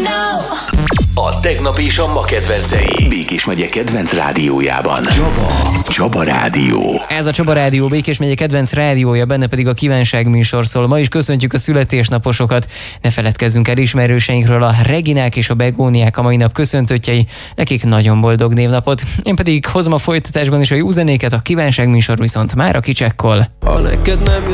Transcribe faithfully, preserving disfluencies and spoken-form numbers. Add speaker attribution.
Speaker 1: A tegnap és a ma kedvencei Békés megye kedvenc rádiójában. Csaba. Csaba Rádió.
Speaker 2: Ez a Csaba Rádió, Békés megye kedvenc rádiója, benne pedig a kívánság műsor szól. Ma is köszöntjük a születésnaposokat. Ne feledkezzünk el ismerőseinkről, a Reginák és a Begóniák a mai nap köszöntöttjei. Nekik nagyon boldog névnapot. Én pedig hozom a folytatásban is a jó zenéket, a kívánság műsor viszont mára kicsekkol.